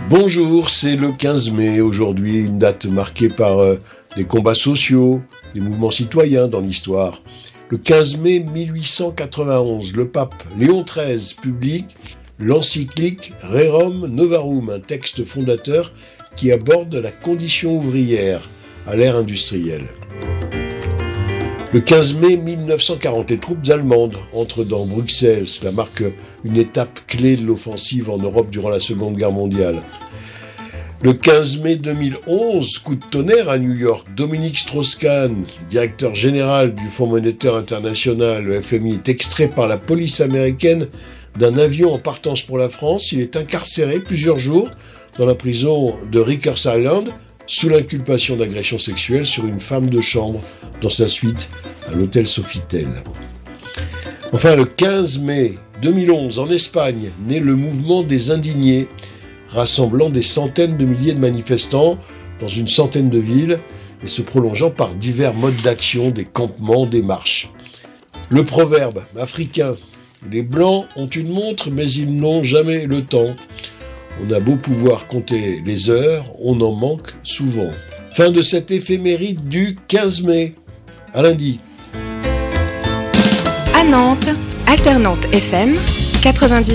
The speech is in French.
Bonjour, c'est le 15 mai, aujourd'hui une date marquée par des combats sociaux, des mouvements citoyens dans l'histoire. Le 15 mai 1891, le pape Léon XIII publie l'encyclique Rerum Novarum, un texte fondateur qui aborde la condition ouvrière à l'ère industrielle. Le 15 mai 1940, les troupes allemandes entrent dans Bruxelles. Cela marque une étape clé de l'offensive en Europe durant la Seconde Guerre mondiale. Le 15 mai 2011, coup de tonnerre à New York. Dominique Strauss-Kahn, directeur général du Fonds monétaire international, le FMI, est extrait par la police américaine d'un avion en partance pour la France. Il est incarcéré plusieurs jours dans la prison de Rikers Island sous l'inculpation d'agression sexuelle sur une femme de chambre dans sa suite à l'hôtel Sofitel. Enfin, le 15 mai 2011, en Espagne, naît le mouvement des indignés, rassemblant des centaines de milliers de manifestants dans une centaine de villes et se prolongeant par divers modes d'action, des campements, des marches. Le proverbe africain « Les Blancs ont une montre, mais ils n'ont jamais le temps ». On a beau pouvoir compter les heures, on en manque souvent. Fin de cette éphéméride du 15 mai. À lundi. À Nantes, Alternante FM 90.